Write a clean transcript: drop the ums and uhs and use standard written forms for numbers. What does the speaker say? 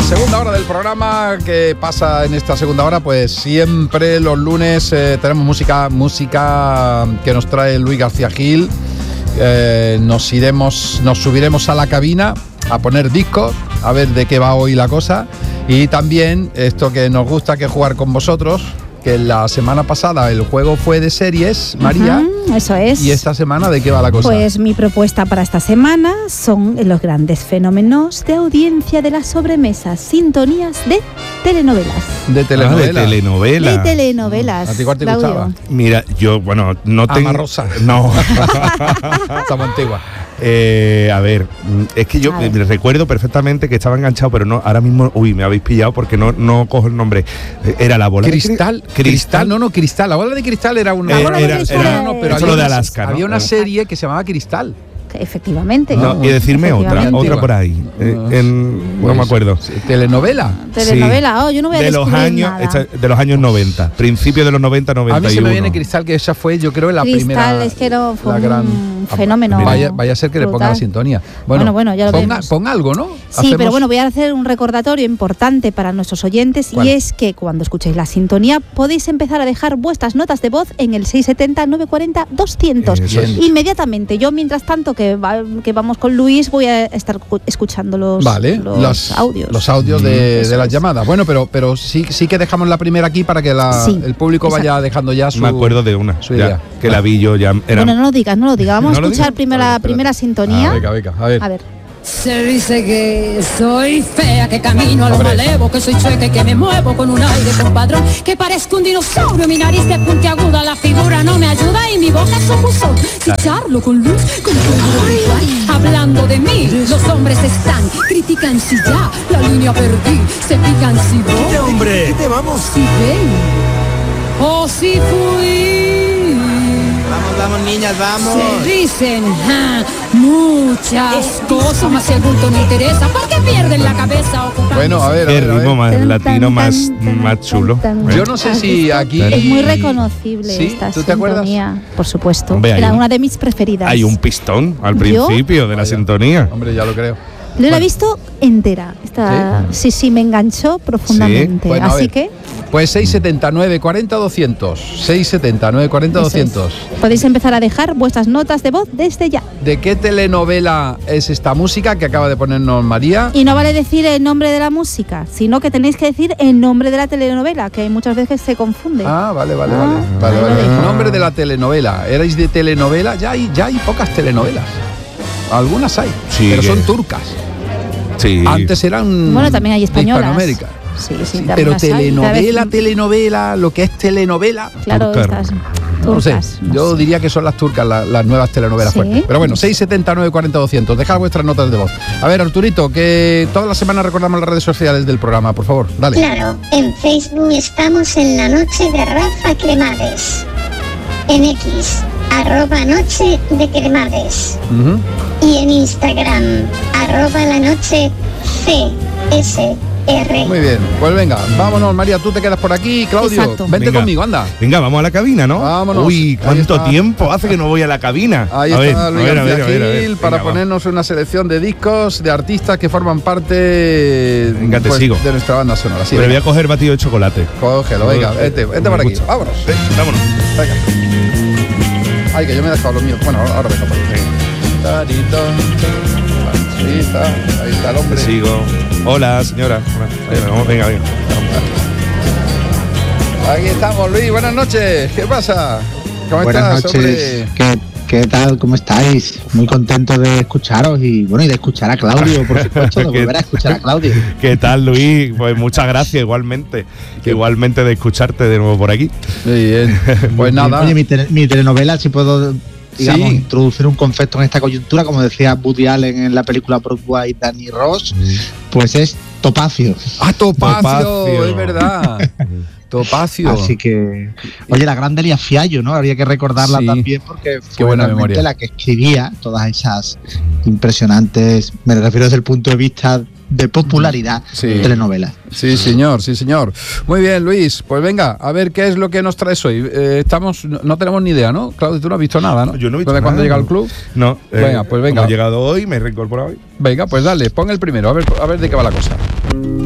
Segunda hora del programa. ¿Qué pasa en esta segunda hora? Pues siempre los lunes tenemos música que nos trae Luis García Gil. Nos subiremos a la cabina a poner discos, a ver de qué va hoy la cosa. Y también esto que nos gusta, que es jugar con vosotros, que la semana pasada el juego fue de series, María. Eso es. ¿Y esta semana de qué va la cosa? Pues mi propuesta para esta semana son los grandes fenómenos de audiencia de las sobremesas, sintonías de telenovelas. De telenovelas. De telenovelas. De telenovelas. ¿A ti cuál te gustaba? Mira, yo, no tengo... Amarrosa. No. Estamos antigua. A ver, es que yo recuerdo perfectamente que estaba enganchado, pero no, ahora mismo, me habéis pillado porque no cojo el nombre. Era la bola Cristal. Cristal. La bola de cristal era una... pero eso lo de Alaska, ¿no? Había una serie que se llamaba Cristal. Efectivamente. No, y decirme otra por ahí. No me acuerdo. ¿Telenovela? Telenovela, yo no voy a descubrir nada. De los años 90, principio de los 90, 91. A mí se me viene Cristal, que esa fue, yo creo, la primera. Cristal, es que fue un fenómeno. Vaya a ser que brutal. Le ponga la sintonía. Bueno, ya lo vemos. Ponga algo, ¿no? Sí, pero bueno, voy a hacer un recordatorio importante para nuestros oyentes. ¿Cuál? Y es que cuando escuchéis la sintonía podéis empezar a dejar vuestras notas de voz en el 670-940-200. Inmediatamente. Yo, mientras tanto, que vamos con Luis, voy a estar escuchando los audios. Los audios de las llamadas. Bueno, pero sí que dejamos la primera aquí para que el público vaya dejando ya su... Me acuerdo de una, idea. Que la vi yo ya... Bueno, no lo digas. Vamos a escuchar la primera sintonía. Venga, a ver. Se dice que soy fea, que camino a lo malevo, que soy chueca y que me muevo con un aire compadrón, que parezco un dinosaurio, mi nariz de puntiaguda, la figura no me ayuda y mi boca es un buzón. Si charlo con luz, con hablando de mí, los hombres están, critican si ya la línea perdí, se pican si voy. ¡Qué hombre! ¿Qué te vamos? Si ven, o si fui. Vamos, niñas, vamos. Se dicen muchas cosas, más si el bulto no interesa, ¿por qué pierden la cabeza? Bueno, a ver. Qué ritmo más latino, más chulo. Yo no sé si aquí... Es muy reconocible esta ¿Tú te sintonía, acuerdas? Por supuesto. Hombre, era una de mis preferidas. Hay un pistón al principio de la sintonía. Hombre, ya lo creo. Yo la he visto entera. Sí, me enganchó profundamente. Sí. Bueno, así que... Pues 670-940-200. 670-940-200. Podéis empezar a dejar vuestras notas de voz desde ya. ¿De qué telenovela es esta música que acaba de ponernos María? Y no vale decir el nombre de la música, sino que tenéis que decir el nombre de la telenovela, que muchas veces se confunde. Vale. El nombre de la telenovela. ¿Erais de telenovela? Ya hay pocas telenovelas. Algunas hay, pero son turcas. Sí. Antes eran... Bueno, también hay españolas. De Hispanoamérica. Sí, pero telenovela, lo que es telenovela. Claro, estas no sé, yo diría que son las turcas las nuevas telenovelas fuertes. Pero bueno, 670-940-200. Dejad vuestras notas de voz. A ver, Arturito, que toda la semana recordamos las redes sociales del programa, por favor, dale. Claro, en Facebook estamos en La Noche de Rafa Cremades. En X, @Noche de Cremades. Y en Instagram, @LaNocheCSR. Muy bien, pues venga, vámonos, María, tú te quedas por aquí, Claudio. Exacto. Vente conmigo, anda. Venga, vamos a la cabina, ¿no? Vámonos. Uy, ¿cuánto tiempo hace que no voy a la cabina? Ahí está Luis García Gil para ponernos una selección de discos de artistas que forman parte de nuestra banda sonora. Sí, pero voy a coger batido de chocolate. Cógelo, venga, vete por aquí. Vámonos. Vámonos. Venga. Ay, que yo me he dejado los míos. Bueno, ahora venga por aquí. Ahí está el hombre. Sigo. Hola, señora. Venga. Aquí estamos, Luis. Buenas noches. ¿Qué pasa? ¿Cómo buenas estás, noches. ¿Qué tal? ¿Cómo estáis? Muy contento de escucharos y de escuchar a Claudio, por supuesto, de volver a escuchar a Claudio. ¿Qué tal, Luis? Pues muchas gracias, igualmente. Igualmente de escucharte de nuevo por aquí. Muy bien. Pues nada. Oye, mi telenovela, si puedo... digamos, introducir un concepto en esta coyuntura, como decía Woody Allen en la película Broadway, Danny Ross, pues es Topacio. Topacio, es verdad. Topacio. Así que, oye, la gran Delia Fiallo, ¿no? Habría que recordarla también porque fue realmente la que escribía todas esas impresionantes, me refiero desde el punto de vista de popularidad telenovelas. Sí, señor. Muy bien, Luis. Pues venga, a ver qué es lo que nos traes hoy. No tenemos ni idea, ¿no? Claudio, tú no has visto nada, ¿no? Yo no he visto nada. ¿Cuándo llega al club? No. Venga, pues venga. He llegado hoy, me he reincorporado hoy. Venga, pues dale, pon el primero, a ver de qué va la cosa.